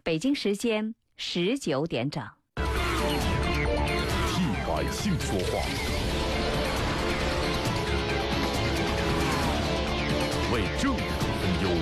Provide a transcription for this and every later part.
北京时间19点整。 替百姓说话，为政府分忧。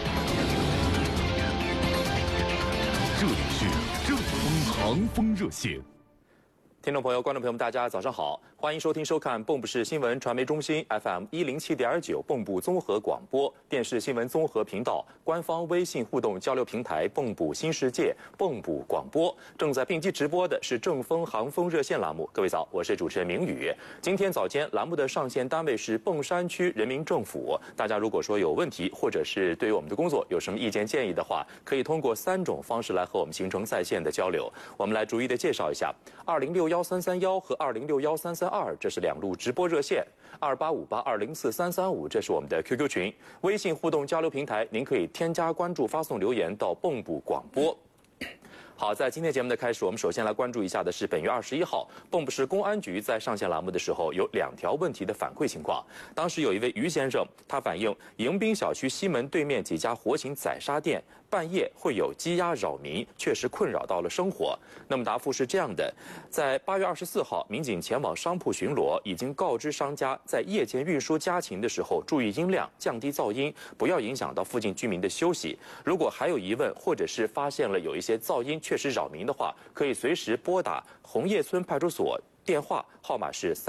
这里是正风航风热线。 听众朋友、观众朋友们，大家早上好，欢迎收听收看蚌埠市新闻传媒中心 FM 107.9蚌埠综合广播电视新闻综合频道官方微信互动交流平台蚌埠新世界蚌埠广播正在并机直播的是正风航风热线栏目。各位早，我是主持人明宇。今天早间栏目的上线单位是蚌山区人民政府。大家如果说有问题，或者是对于我们的工作有什么意见建议的话，可以通过3种方式来和我们形成在线的交流。我们来逐一的介绍一下：2061-331和2061-332，这是2路直播热线；2858-204-335，这是我们的 QQ 群。微信互动交流平台，您可以添加关注、发送留言到蚌埠广播。好，在今天节目的开始，我们首先来关注一下的是本月21号，蚌埠市公安局在上线栏目的时候有2条问题的反馈情况。当时有一位于先生，他反映迎宾小区西门对面几家活禽宰杀店半夜会有鸡鸭扰民，确实困扰到了生活。那么答复是这样的：在8月24号，民警前往商铺巡逻，已经告知商家在夜间运输家禽的时候注意音量，降低噪音，不要影响到附近居民的休息。如果还有疑问，或者是发现了有一些噪音确实扰民的话，可以随时拨打红叶村派出所，电话号码是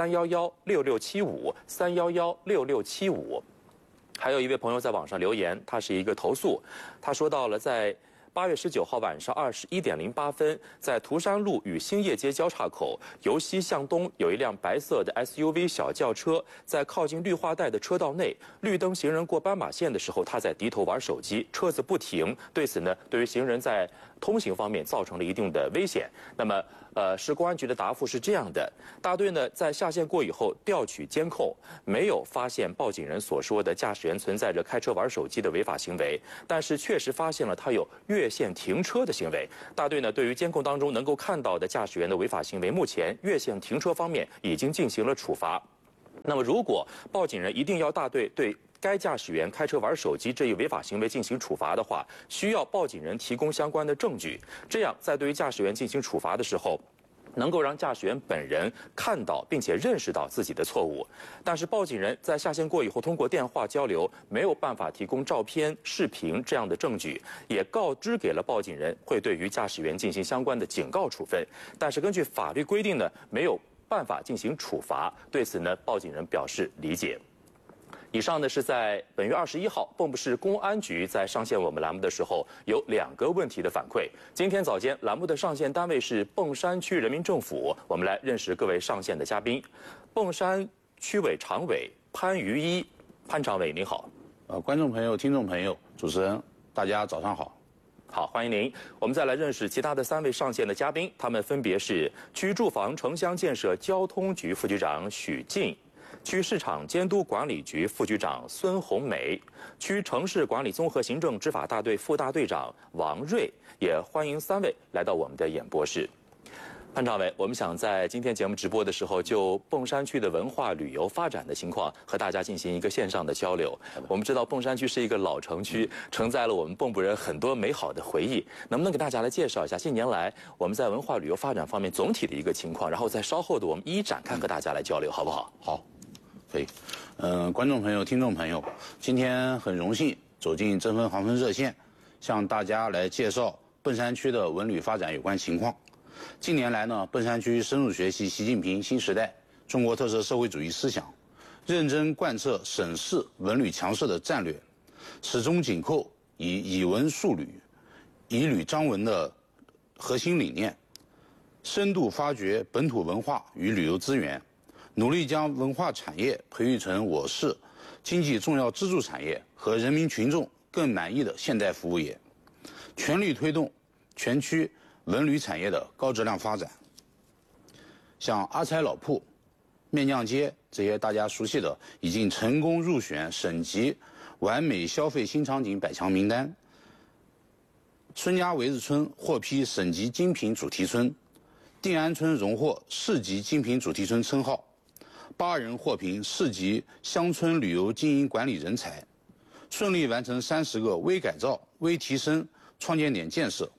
311-6675，311-6675。还有一位朋友在网上留言，他是一个投诉，他说到了在8月19号晚上21点08分，在涂山路与兴业街交叉口由西向东有一辆白色的 SUV 小轿车，在靠近绿化带的车道内，绿灯行人过斑马线的时候，他在低头玩手机，车子不停。对此呢，对于行人在通行方面造成了一定的危险。那么市公安局的答复是这样的：大队呢在下线过以后调取监控，没有发现报警人所说的驾驶员存在着开车玩手机的违法行为，但是确实发现了他有越线停车的行为。大队呢对于监控当中能够看到的驾驶员的违法行为，目前越线停车方面已经进行了处罚。那么如果报警人一定要大队对该驾驶员开车玩手机这一违法行为进行处罚的话，需要报警人提供相关的证据，这样在对于驾驶员进行处罚的时候，能够让驾驶员本人看到并且认识到自己的错误。但是报警人在下线过以后，通过电话交流没有办法提供照片、视频这样的证据，也告知给了报警人，会对于驾驶员进行相关的警告处分。但是根据法律规定呢，没有办法进行处罚。对此呢，报警人表示理解。以上呢是在本月21号，蚌埠市公安局在上线我们栏目的时候有2个问题的反馈。今天早间栏目的上线单位是蚌山区人民政府，我们来认识各位上线的嘉宾。蚌山区委常委潘于一，潘常委您好。 观众朋友、听众朋友、主持人，大家早上好。 好，欢迎您。我们再来认识其他的3位上线的嘉宾，他们分别是区住房城乡建设交通局副局长许进，区市场监督管理局副局长孙红梅，区城市管理综合行政执法大队副大队长王瑞。也欢迎3位来到我们的演播室。潘常委，我们想在今天节目直播的时候，就蚌山区的文化旅游发展的情况和大家进行一个线上的交流。我们知道蚌山区是一个老城区，承载了我们蚌埠人很多美好的回忆。能不能给大家来介绍一下近年来我们在文化旅游发展方面总体的一个情况？然后在稍后的我们一一展开和大家来交流，好不好？ 好，可以。观众朋友、听众朋友，今天很荣幸走进正风航风热线，向大家来介绍蚌山区的文旅发展有关情况。近年来呢，蚌山区深入学习习近平新时代中国特色社会主义思想，认真贯彻省市文旅强势的战略，始终紧扣以文述旅、以旅彰文的核心理念，深度发掘本土文化与旅游资源，努力将文化产业培育成我市经济重要支柱产业和人民群众更满意的现代服务业，全力推动全区文旅产业的高质量发展。像阿财老铺、面酱街这些大家熟悉的，已经成功入选省级完美消费新场景100强名单。孙家围子村获批省级精品主题村，定安村荣获市级精品主题村称号，8人获评市级乡村旅游经营管理人才，顺利完成30个微改造、微提升创建点建设，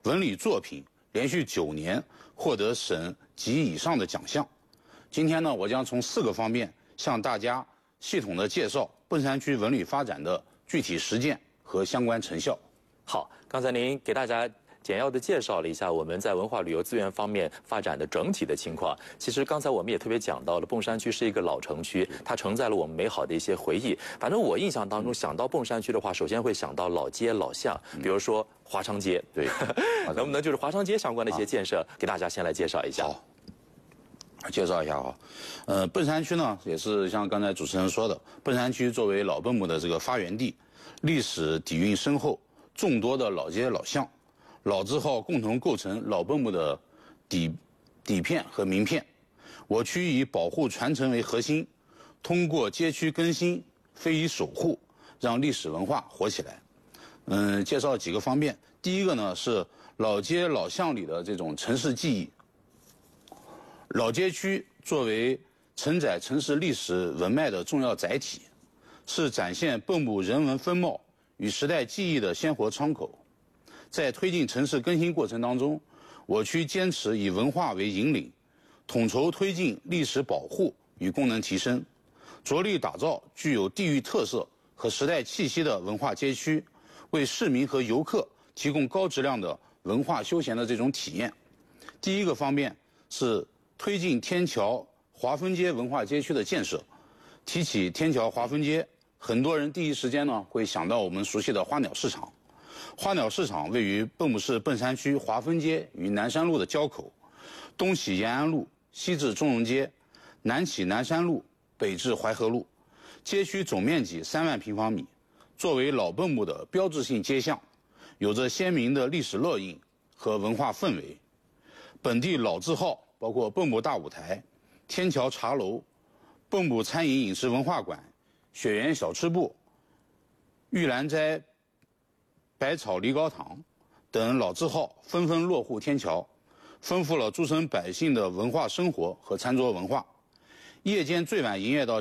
文旅作品连续9年获得省级以上的奖项。今天呢，我将从4个方面向大家系统的介绍蹦山区文旅发展的具体实践和相关成效。 好，刚才您给大家简要的介绍了一下我们在文化旅游资源方面发展的整体的情况。其实刚才我们也特别讲到了，蹦山区是一个老城区，它承载了我们美好的一些回忆。反正我印象当中想到蹦山区的话，首先会想到老街老巷，比如说华商街。 对， 能不能就是华商街相关的一些建设，给大家先来介绍一下？ 好，介绍一下哈。蹦山区呢，也是像刚才主持人说的，蹦山区作为老蹦布的这个发源地，历史底蕴深厚，众多的老街老巷、老字号共同构成老蹦布的底片和名片。我区以保护传承为核心，通过街区更新、非遗守护，让历史文化活起来。介绍几个方面。第一个呢是老街老巷里的这种城市记忆。老街区作为承载城市历史文脉的重要载体，是展现蚌埠人文风貌与时代记忆的鲜活窗口。在推进城市更新过程当中，我区坚持以文化为引领，统筹推进历史保护与功能提升，着力打造具有地域特色和时代气息的文化街区，为市民和游客提供高质量的文化休闲的这种体验。第一个方面是推进天桥华丰街文化街区的建设。提起天桥华丰街，很多人第一时间呢会想到我们熟悉的花鸟市场。花鸟市场位于蚌埠市蹦山区华丰街与南山路的交口，东起延安路，西至中荣街，南起南山路，北至淮河路。街区总面积3万平方米，作为老蚌埠的标志性街巷，有着鲜明的历史烙印和文化氛围。本地老字号包括蚌埠大舞台、天桥茶楼、蚌埠餐饮饮食文化馆、雪原小吃部、玉兰斋百草梨膏堂等老字号纷纷落户天桥，丰富了诸省百姓的文化生活和餐桌文化。夜间最晚营业到